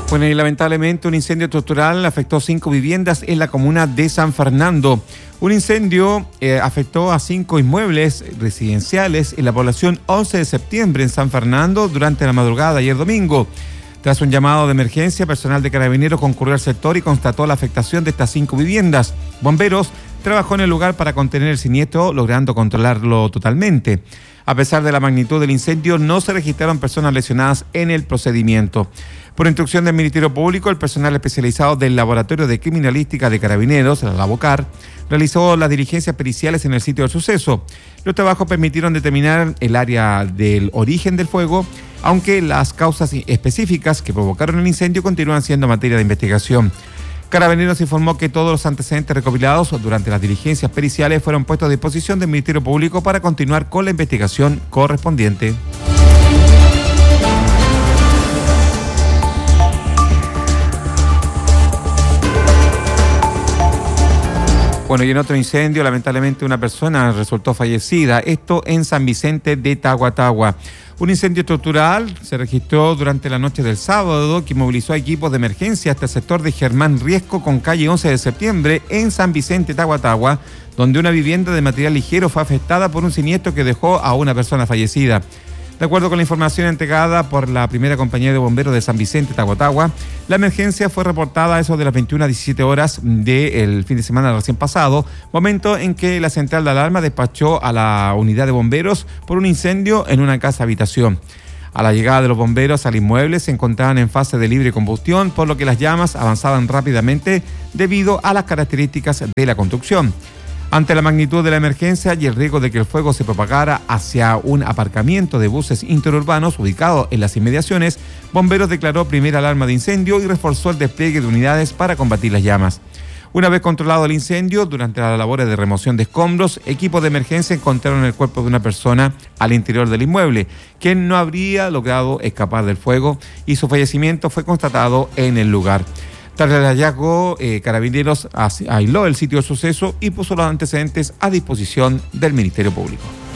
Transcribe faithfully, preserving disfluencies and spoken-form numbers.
Bueno, y lamentablemente un incendio estructural afectó cinco viviendas en la comuna de San Fernando. Un incendio eh, afectó a cinco inmuebles residenciales en la población once de septiembre en San Fernando durante la madrugada de ayer domingo. Tras un llamado de emergencia, personal de Carabineros concurrió al sector y constató la afectación de estas cinco viviendas. Bomberos trabajó en el lugar para contener el siniestro, logrando controlarlo totalmente. A pesar de la magnitud del incendio, no se registraron personas lesionadas en el procedimiento. Por instrucción del Ministerio Público, el personal especializado del Laboratorio de Criminalística de Carabineros, la LABOCAR, realizó las diligencias periciales en el sitio del suceso. Los trabajos permitieron determinar el área del origen del fuego, aunque las causas específicas que provocaron el incendio continúan siendo materia de investigación. Carabineros informó que todos los antecedentes recopilados durante las diligencias periciales fueron puestos a disposición del Ministerio Público para continuar con la investigación correspondiente. Bueno, y en otro incendio, lamentablemente una persona resultó fallecida, esto en San Vicente de Tahuatahua. Un incendio estructural se registró durante la noche del sábado que movilizó a equipos de emergencia hasta el sector de Germán Riesco con calle once de septiembre en San Vicente, Tahuatahua, donde una vivienda de material ligero fue afectada por un siniestro que dejó a una persona fallecida. De acuerdo con la información entregada por la primera compañía de bomberos de San Vicente, Tahuatahua, la emergencia fue reportada a eso de las veintiuna a diecisiete horas del fin de semana recién pasado, momento en que la central de alarma despachó a la unidad de bomberos por un incendio en una casa habitación. A la llegada de los bomberos al inmueble se encontraban en fase de libre combustión, por lo que las llamas avanzaban rápidamente debido a las características de la construcción. Ante la magnitud de la emergencia y el riesgo de que el fuego se propagara hacia un aparcamiento de buses interurbanos ubicado en las inmediaciones, Bomberos declaró primera alarma de incendio y reforzó el despliegue de unidades para combatir las llamas. Una vez controlado el incendio, durante las labores de remoción de escombros, equipos de emergencia encontraron el cuerpo de una persona al interior del inmueble, quien no habría logrado escapar del fuego y su fallecimiento fue constatado en el lugar. Tras el hallazgo, eh, Carabineros aisló el sitio del suceso y puso los antecedentes a disposición del Ministerio Público.